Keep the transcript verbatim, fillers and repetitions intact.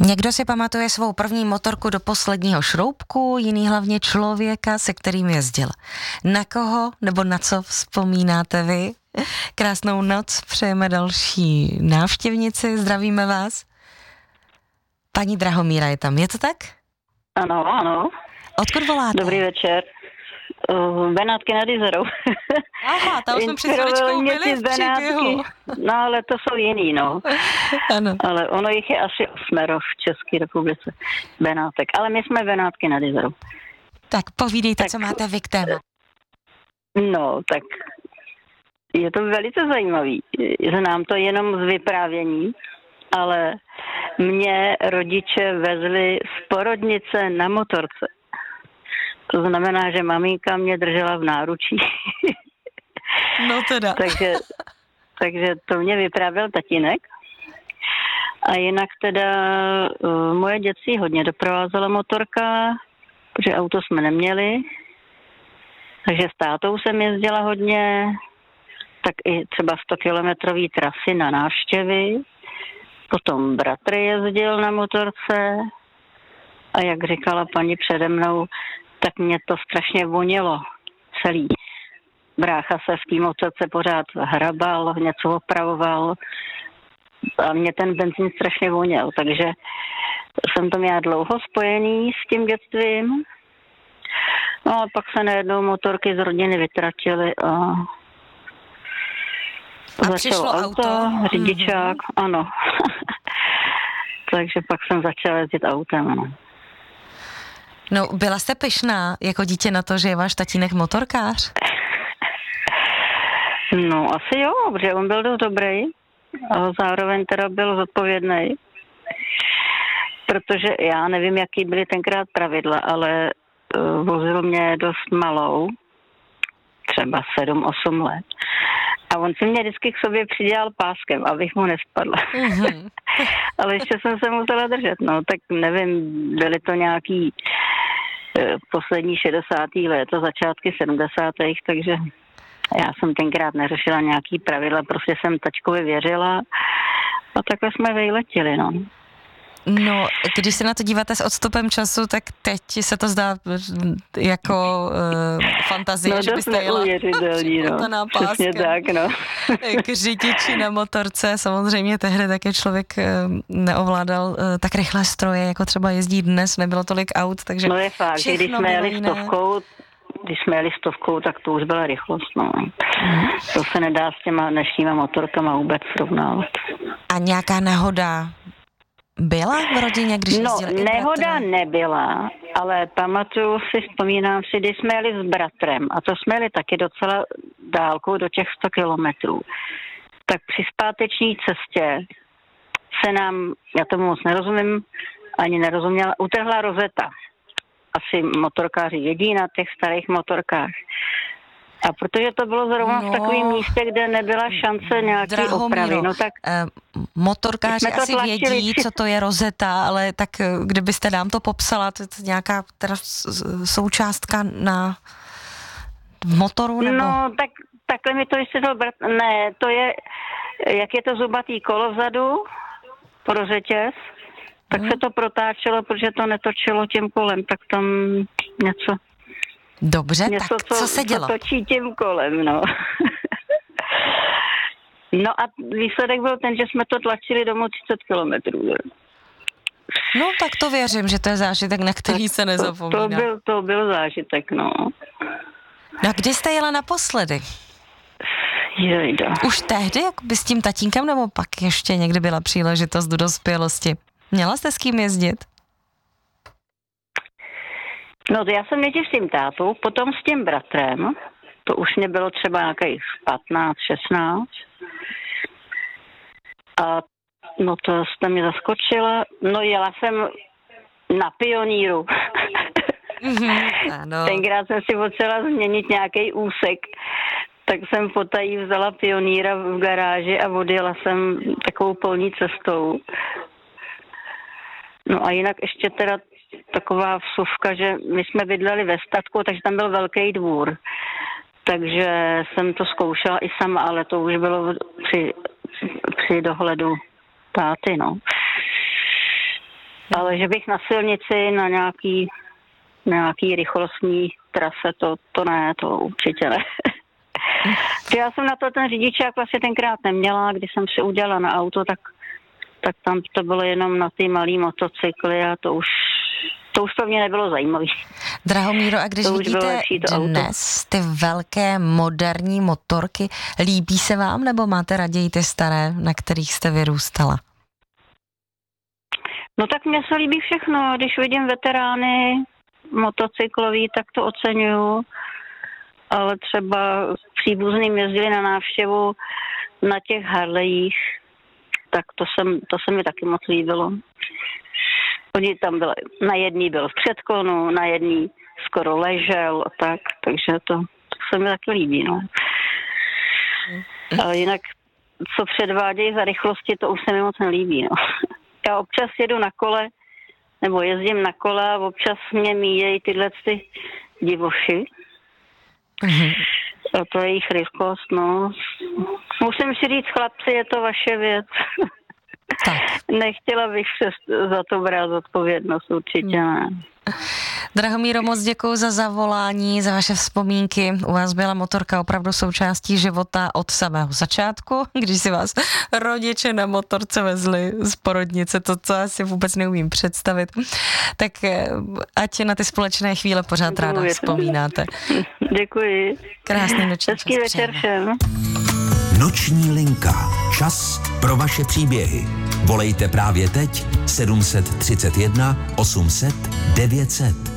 Někdo si pamatuje svou první motorku do posledního šroubku, jiný hlavně člověka, se kterým jezdil. Na koho nebo na co vzpomínáte vy? Krásnou noc přejeme další návštěvnici, zdravíme vás. Paní Drahomíra je tam, je to tak? Ano, ano. Odkud voláte? Dobrý večer. Uh, Benátky nad Jizerou. Aha, tam jsme před chvíličkou byli v příběhu. No, ale to jsou jiný, no. Ano. Ale ono jich je asi osmero v České republice. Benátek. Ale my jsme Benátky nad Jizerou. Tak povídejte, tak, co máte vy k téma. No, tak je to velice zajímavý. Znám to jenom z vyprávění, ale mě rodiče vezli z porodnice na motorce. To znamená, že maminka mě držela v náručí. No teda. takže, takže to mě vyprávěl tatínek. A jinak teda uh, moje dětství hodně doprovázela motorka, protože auto jsme neměli. Takže s tátou jsem jezdila hodně, tak i třeba stokilometrový trasy na návštěvy. Potom bratr jezdil na motorce a jak říkala paní přede mnou, tak mě to strašně vonilo celý. Brácha se v té motorce pořád hrabal, něco opravoval a mě ten benzín strašně voněl, takže jsem to měla dlouho spojený s tím dětstvím. No a pak se najednou motorky z rodiny vytratily a, a začalo auto, auto. řidičák, mm-hmm. Ano. Takže pak jsem začala jezdit autem, ano. No, byla jste pyšná jako dítě na to, že je váš tatínek motorkář? No, asi jo, protože on byl dost dobrý a zároveň teda byl zodpovědný. Protože já nevím, jaký byly tenkrát pravidla, ale uh, vozil mě dost malou, třeba sedm osm let. A on si mě vždycky k sobě přidělal páskem, abych mu nespadla. Mm-hmm. Ale ještě jsem se musela držet, no, tak nevím, byly to nějaký poslední šedesátých let a začátky sedmdesátých takže já jsem tenkrát neřešila nějaký pravidla, prostě jsem tačkovi věřila a takhle jsme vejletěli, no. No, když se na to díváte s odstupem času, tak teď se to zdá jako uh, fantazie, no, že byste jela no. Přesně tak, no. K řidiči na motorce, samozřejmě tehdy také člověk uh, neovládal uh, tak rychlé stroje, jako třeba jezdí dnes, nebylo tolik aut, takže no je fakt, že když jsme jeli stovkou, když jsme jeli stovkou, tak to už byla rychlost, no. Mm. To se nedá s těma dnešníma motorkama vůbec srovnávat. A nějaká nehoda byla v rodině, když No, jezdili nehoda bratrem? nebyla, ale pamatuju si, vzpomínám si, když jsme jeli s bratrem, a to jsme jeli taky docela dálkou do těch sto kilometrů, tak při zpáteční cestě se nám, já tomu moc nerozumím, ani nerozuměla, utrhla rozeta. Asi motorkáři jedí na těch starých motorkách. A protože to bylo zrovna no, v takovém místě, kde nebyla šance nějaký opravy. No tak eh, motorkáři asi vědí, co to je rozeta, ale tak kdybyste nám to popsala, to je nějaká teda součástka na motoru? Nebo? No, tak takhle mi to vysvětlil brat. Ne, to je, jak je to zubatý kolo vzadu, pro řetěz, tak hmm. se to protáčelo, protože to netočilo tím kolem, tak tam něco... Dobře, něco, tak co, co se dělo? Co točí tím kolem, no. No a výsledek byl ten, že jsme to tlačili domů třicet kilometrů. No tak to věřím, že to je zážitek, na který tak se nezapomíná. To, to, byl, to byl zážitek, no. No a kdy jste jela naposledy? Jejda. Už tehdy, jakoby s tím tatínkem, nebo pak ještě někdy byla příležitost do dospělosti? Měla jste s kým jezdit? No to já jsem nejdřív s tím tátou, potom s tím bratrem, to už mě bylo třeba nějakých patnáct šestnáct. A no to jste mě zaskočila. No jela jsem na Pioníru. Mm-hmm, ano. Tenkrát jsem si potřeba změnit nějaký úsek, tak jsem potají vzala Pioníra v garáži a odjela jsem takovou polní cestou. No a jinak ještě teda taková vsuvka, že my jsme bydleli ve statku, takže tam byl velký dvůr. Takže jsem to zkoušela i sama, ale to už bylo při, při dohledu táty, no. Ale že bych na silnici, na nějaký, nějaký rychlostní trase, to, to ne, to určitě ne. Já jsem na to ten řidičák vlastně tenkrát neměla, když jsem si udělala na auto, tak, tak tam to bylo jenom na ty malý motocykly a to už, to už pro mě nebylo zajímavé. Drahomíro, a když vidíte dnes ty velké moderní motorky, líbí se vám, nebo máte raději ty staré, na kterých jste vyrůstala? No tak mně se líbí všechno. Když vidím veterány motocyklový, tak to oceňuju. Ale třeba příbuzným jezdili na návštěvu na těch Harlejích, tak to, jsem, to se mi taky moc líbilo. Oni tam byli, na jedný byl v předklonu, na jedný skoro ležel a tak, takže to, to se mi taky líbí, no. Ale jinak, co předvádějí za rychlosti, to už se mi moc nelíbí, no. Já občas jedu na kole, nebo jezdím na kole a občas mě míjejí tyhle ty divoši. Mm-hmm. A to je jejich rychlost, no. Musím si říct, chlapci, je to vaše věc. Tak. Nechtěla bych přes za to brát odpovědnost, určitě ne. Drahomíro, moc děkuju za zavolání, za vaše vzpomínky. U vás byla motorka opravdu součástí života od samého začátku, když si vás rodiče na motorce vezli z porodnice, to, co asi vůbec neumím představit. Tak ať na ty společné chvíle pořád ráda vzpomínáte. Děkuji. Krásný noční čas. Hezký večer všem. Noční linka. Čas pro vaše příběhy. Volejte právě teď sedm set třicet jedna osm set devět set.